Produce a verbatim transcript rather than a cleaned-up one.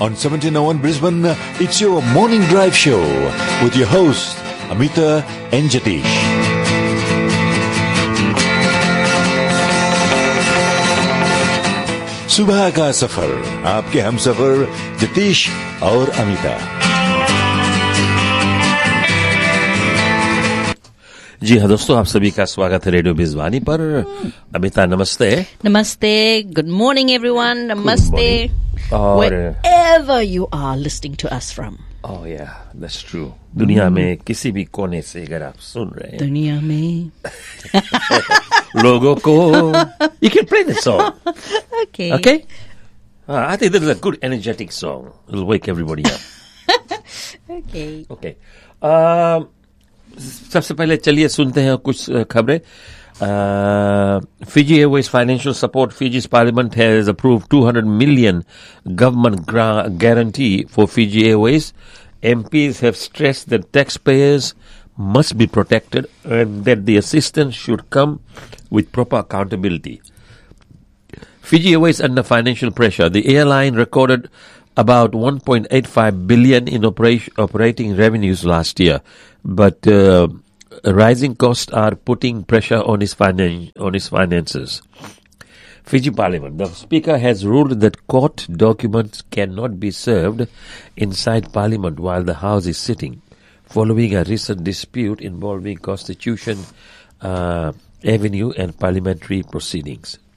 On seventeen oh one Brisbane, it's your morning drive show with your hosts, Amita and Jatish. सुबह का सफर आपके हम सफर जतीश और अमिता। जी हाँ दोस्तों, आप सभी का स्वागत है रेडियो बिजवानी पर। अमिता नमस्ते। नमस्ते, गुड मॉर्निंग एवरीवन, नमस्ते। Wherever you are listening to us from. Oh yeah, that's true. दुनिया में किसी भी कोने से अगर आप सुन रहे हैं, दुनिया में लोगों को, you can play the song. Okay. Okay? Uh, I think this is a good energetic song. It'll wake everybody up. Okay. Okay. Uh, सबसे पहले चलिए सुनते हैं कुछ खबरें। Uh, Fiji Airways financial support. Fiji's parliament has approved two hundred million government gra- guarantee for Fiji Airways. M Ps have stressed that taxpayers must be protected and that the assistance should come with proper accountability. Fiji Airways under financial pressure. The airline recorded about one point eight five billion in operation, operating revenues last year, but uh, rising costs are putting pressure on its, finan- on its finances. Fiji Parliament. The Speaker has ruled that court documents cannot be served inside Parliament while the House is sitting, following a recent dispute involving Constitution uh, Avenue and parliamentary proceedings.